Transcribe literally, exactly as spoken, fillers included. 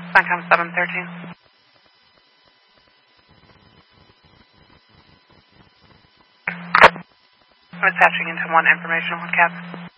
Funcom seven thirteen. I'm attaching into one informational with Cap.